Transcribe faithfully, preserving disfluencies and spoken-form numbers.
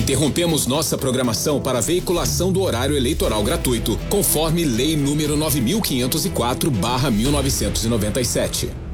Interrompemos nossa programação para a veiculação do horário eleitoral gratuito, conforme Lei número nove mil quinhentos e quatro barra mil novecentos e noventa e sete.